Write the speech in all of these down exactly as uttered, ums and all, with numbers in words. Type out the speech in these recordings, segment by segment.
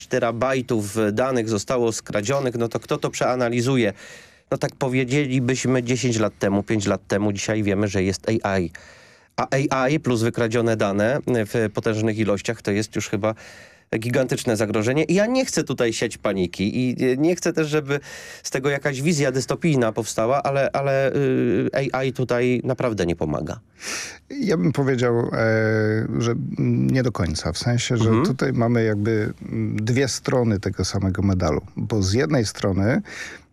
terabajtów danych zostało skradzionych, no to kto to przeanalizuje? No tak powiedzielibyśmy dziesięć lat temu, pięć lat temu, dzisiaj wiemy, że jest A I. A A I plus wykradzione dane w potężnych ilościach to jest już chyba gigantyczne zagrożenie. I ja nie chcę tutaj siać paniki i nie chcę też, żeby z tego jakaś wizja dystopijna powstała, ale, ale A I tutaj naprawdę nie pomaga. Ja bym powiedział, e, że nie do końca. W sensie, że Mhm. tutaj mamy jakby dwie strony tego samego medalu. Bo z jednej strony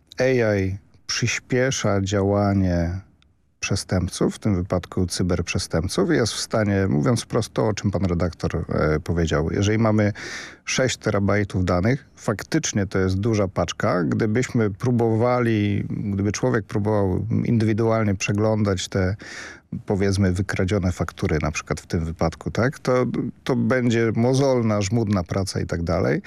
A I przyspiesza działanie przestępców, w tym wypadku cyberprzestępców, jest w stanie, mówiąc wprost to, o czym pan redaktor e, powiedział, jeżeli mamy sześć terabajtów danych, faktycznie to jest duża paczka. Gdybyśmy próbowali, gdyby człowiek próbował indywidualnie przeglądać te, powiedzmy, wykradzione faktury, na przykład w tym wypadku, tak, to, to będzie mozolna, żmudna praca i tak dalej.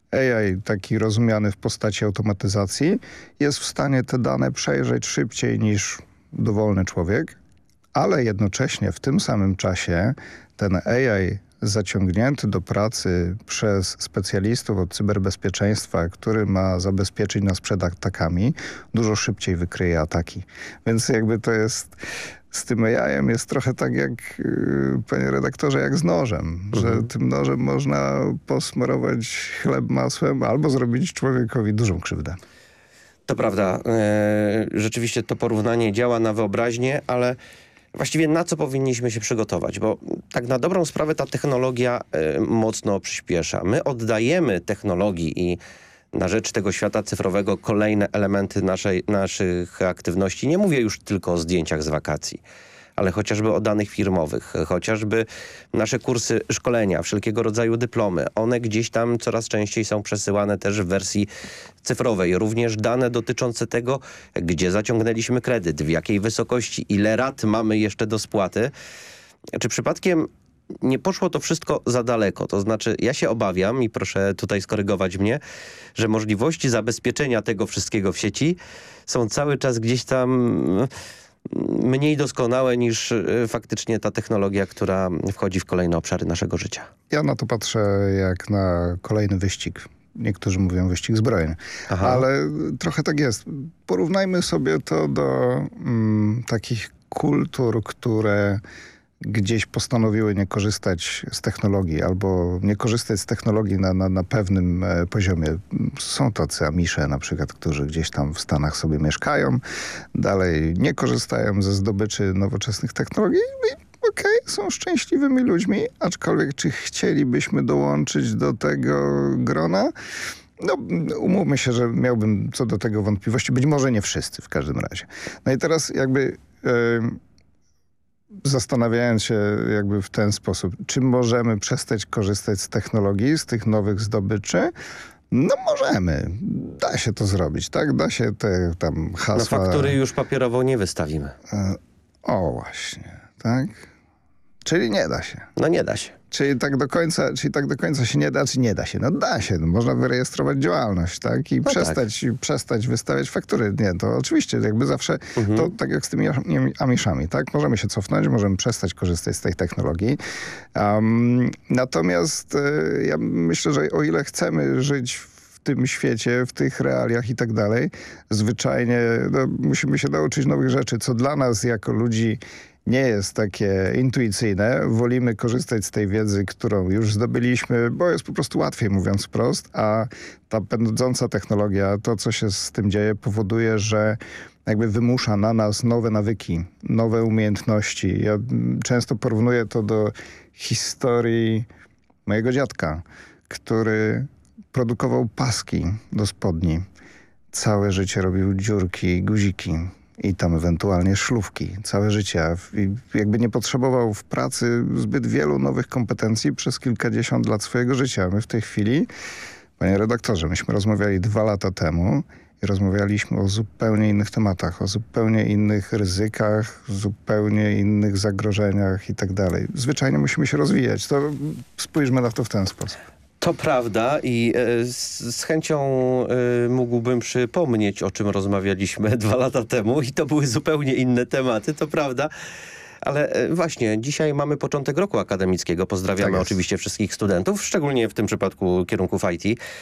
A I, taki rozumiany w postaci automatyzacji, jest w stanie te dane przejrzeć szybciej niż dowolny człowiek, ale jednocześnie w tym samym czasie ten A I zaciągnięty do pracy przez specjalistów od cyberbezpieczeństwa, który ma zabezpieczyć nas przed atakami, dużo szybciej wykryje ataki. Więc jakby to jest... Z tym A I-em jest trochę tak jak, yy, panie redaktorze, jak z nożem, mhm. że tym nożem można posmarować chleb masłem albo zrobić człowiekowi dużą krzywdę. To prawda. E, rzeczywiście to porównanie działa na wyobraźnię, ale właściwie na co powinniśmy się przygotować? Bo tak na dobrą sprawę ta technologia e, mocno przyspiesza. My oddajemy technologii i na rzecz tego świata cyfrowego kolejne elementy naszej, naszych aktywności. Nie mówię już tylko o zdjęciach z wakacji, ale chociażby o danych firmowych, chociażby nasze kursy szkolenia, wszelkiego rodzaju dyplomy. One gdzieś tam coraz częściej są przesyłane też w wersji cyfrowej. Również dane dotyczące tego, gdzie zaciągnęliśmy kredyt, w jakiej wysokości, ile rat mamy jeszcze do spłaty. Czy przypadkiem nie poszło to wszystko za daleko? To znaczy, ja się obawiam i proszę tutaj skorygować mnie, że możliwości zabezpieczenia tego wszystkiego w sieci są cały czas gdzieś tam mniej doskonałe niż faktycznie ta technologia, która wchodzi w kolejne obszary naszego życia. Ja na to patrzę jak na kolejny wyścig. Niektórzy mówią wyścig zbrojny. Aha. Ale trochę tak jest. Porównajmy sobie to do mm, takich kultur, które gdzieś postanowiły nie korzystać z technologii albo nie korzystać z technologii na, na, na pewnym e, poziomie. Są tacy Amisze na przykład, którzy gdzieś tam w Stanach sobie mieszkają, dalej nie korzystają ze zdobyczy nowoczesnych technologii i okej, okay, są szczęśliwymi ludźmi, aczkolwiek czy chcielibyśmy dołączyć do tego grona? No, umówmy się, że miałbym co do tego wątpliwości. Być może nie wszyscy w każdym razie. No i teraz jakby... E, Zastanawiając się jakby w ten sposób, czy możemy przestać korzystać z technologii, z tych nowych zdobyczy? No możemy. Da się to zrobić, tak? Da się te tam hasła... No faktury już papierowo nie wystawimy. O właśnie, tak? Czyli nie da się. No nie da się. Czyli tak do końca, czyli tak do końca się nie da, czy nie da się? No da się. No, można wyrejestrować działalność, tak? I no przestać, tak. przestać wystawiać faktury. Nie, to oczywiście jakby zawsze, mhm. to tak jak z tymi Amiszami, tak? Możemy się cofnąć, możemy przestać korzystać z tej technologii. Um, natomiast y, ja myślę, że o ile chcemy żyć w tym świecie, w tych realiach i tak dalej, zwyczajnie no, musimy się nauczyć nowych rzeczy, co dla nas jako ludzi nie jest takie intuicyjne. Wolimy korzystać z tej wiedzy, którą już zdobyliśmy, bo jest po prostu łatwiej, mówiąc wprost, a ta pędząca technologia, to co się z tym dzieje, powoduje, że jakby wymusza na nas nowe nawyki, nowe umiejętności. Ja często porównuję to do historii mojego dziadka, który produkował paski do spodni. Całe życie robił dziurki, guziki i tam ewentualnie szlufki. Całe życie. I jakby nie potrzebował w pracy zbyt wielu nowych kompetencji przez kilkadziesiąt lat swojego życia. My w tej chwili, panie redaktorze, myśmy rozmawiali dwa lata temu i rozmawialiśmy o zupełnie innych tematach, o zupełnie innych ryzykach, zupełnie innych zagrożeniach i tak dalej. Zwyczajnie musimy się rozwijać. To spójrzmy na to w ten sposób. To prawda i e, z, z chęcią e, mógłbym przypomnieć, o czym rozmawialiśmy dwa lata temu i to były zupełnie inne tematy, to prawda. Ale e, właśnie, dzisiaj mamy początek roku akademickiego. Pozdrawiamy Tak jest. oczywiście wszystkich studentów, szczególnie w tym przypadku kierunków I T.